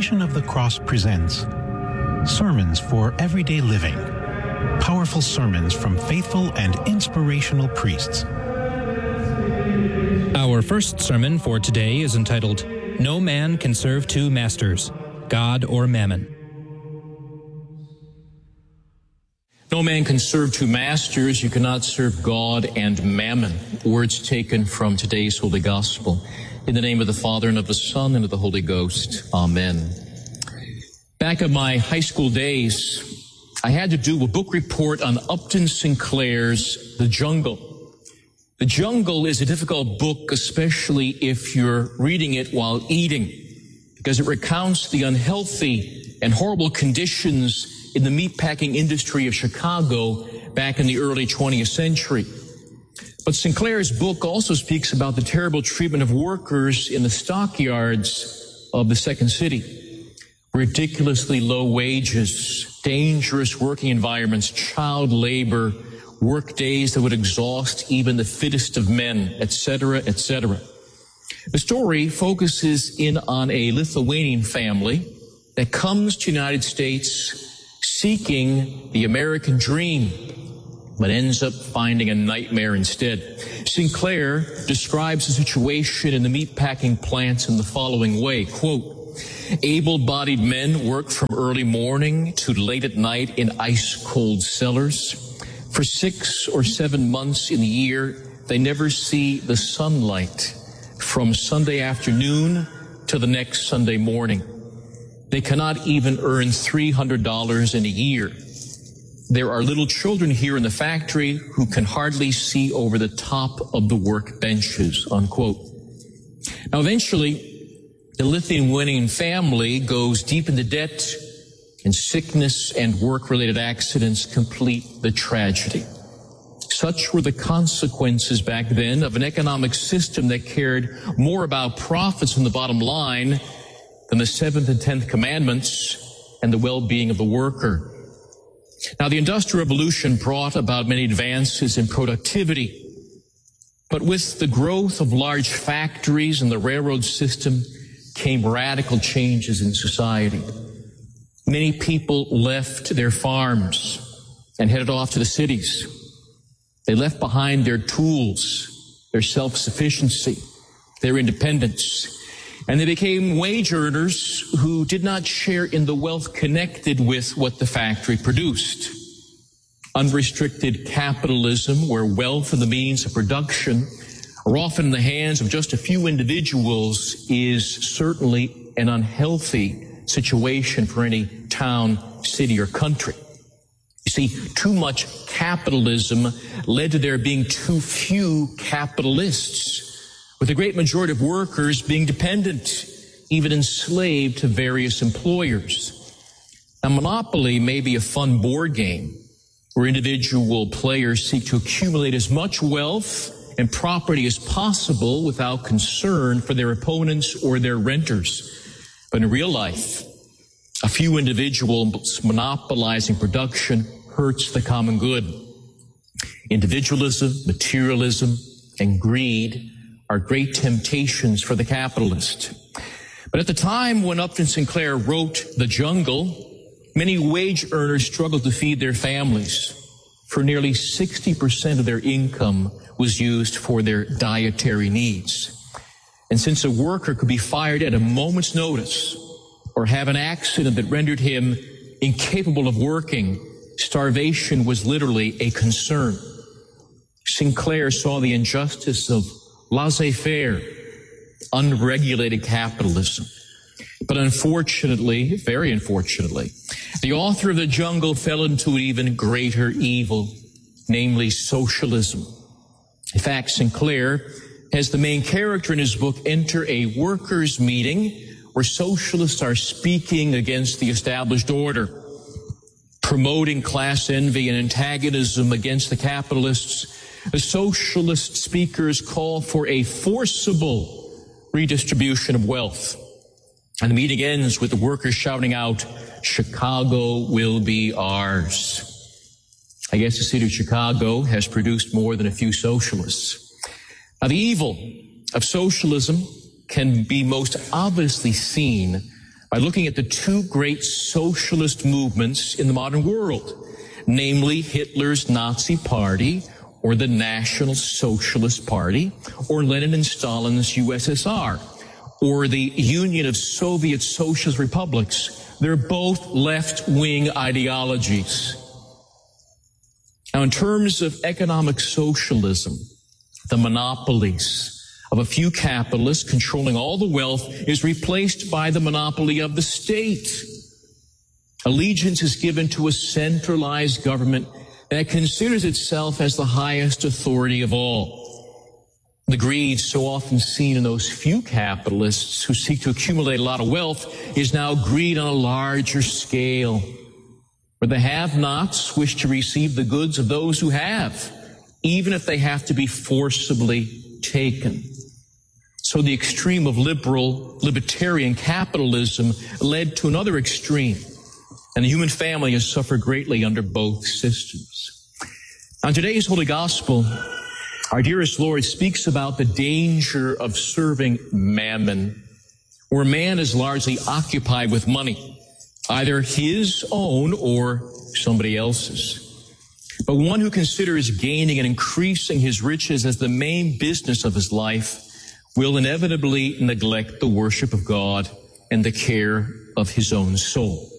Passion of the Cross presents Sermons for Everyday Living. Powerful sermons from faithful and inspirational priests. Our first sermon for today is entitled, No Man Can Serve Two Masters, God or Mammon. No man can serve two masters. You cannot serve God and mammon. Words taken from today's Holy Gospel. In the name of the Father, and of the Son, and of the Holy Ghost. Amen. Back in my high school days, I had to do a book report on Upton Sinclair's The Jungle. The Jungle is a difficult book, especially if you're reading it while eating, because it recounts the unhealthy and horrible conditions in the meatpacking industry of Chicago back in the early 20th century. But Sinclair's book also speaks about the terrible treatment of workers in the stockyards of the Second City. Ridiculously low wages, dangerous working environments, child labor, work days that would exhaust even the fittest of men, etc., etc. The story focuses in on a Lithuanian family that comes to the United States seeking the American dream, but ends up finding a nightmare instead. Sinclair describes the situation in the meatpacking plants in the following way, quote, able-bodied men work from early morning to late at night in ice-cold cellars. For 6 or 7 months in the year, they never see the sunlight from Sunday afternoon to the next Sunday morning. They cannot even earn $300 in a year. There are little children here in the factory who can hardly see over the top of the work benches, unquote. Now, eventually, the Lithuanian family goes deep into debt, and sickness and work-related accidents complete the tragedy. Such were the consequences back then of an economic system that cared more about profits from the bottom line than the 7th and 10th commandments and the well-being of the worker. Now, the Industrial Revolution brought about many advances in productivity, but with the growth of large factories and the railroad system came radical changes in society. Many people left their farms and headed off to the cities. They left behind their tools, their self-sufficiency, their independence, and they became wage earners who did not share in the wealth connected with what the factory produced. Unrestricted capitalism, where wealth and the means of production are often in the hands of just a few individuals, is certainly an unhealthy situation for any town, city, or country. You see, too much capitalism led to there being too few capitalists, with the great majority of workers being dependent, even enslaved to various employers. Now, Monopoly may be a fun board game where individual players seek to accumulate as much wealth and property as possible without concern for their opponents or their renters. But in real life, a few individuals monopolizing production hurts the common good. Individualism, materialism, and greed are great temptations for the capitalist. But at the time when Upton Sinclair wrote The Jungle, many wage earners struggled to feed their families. For nearly 60% of their income was used for their dietary needs. And since a worker could be fired at a moment's notice or have an accident that rendered him incapable of working, starvation was literally a concern. Sinclair saw the injustice of laissez-faire, unregulated capitalism. But unfortunately, very unfortunately, the author of The Jungle fell into an even greater evil, namely socialism. In fact, Sinclair has the main character in his book enter a workers' meeting where socialists are speaking against the established order, promoting class envy and antagonism against the capitalists. The socialist speakers call for a forcible redistribution of wealth. And the meeting ends with the workers shouting out, "Chicago will be ours." I guess the city of Chicago has produced more than a few socialists. Now, the evil of socialism can be most obviously seen by looking at the two great socialist movements in the modern world, namely Hitler's Nazi Party, or the National Socialist Party, or Lenin and Stalin's USSR, or the Union of Soviet Socialist Republics. They're both left-wing ideologies. Now, in terms of economic socialism, the monopolies of a few capitalists controlling all the wealth is replaced by the monopoly of the state. Allegiance is given to a centralized government that considers itself as the highest authority of all. The greed so often seen in those few capitalists who seek to accumulate a lot of wealth is now greed on a larger scale, where the have-nots wish to receive the goods of those who have, even if they have to be forcibly taken. So the extreme of libertarian capitalism led to another extreme, and the human family has suffered greatly under both systems. On today's Holy Gospel, our dearest Lord speaks about the danger of serving mammon, where man is largely occupied with money, either his own or somebody else's. But one who considers gaining and increasing his riches as the main business of his life will inevitably neglect the worship of God and the care of his own soul.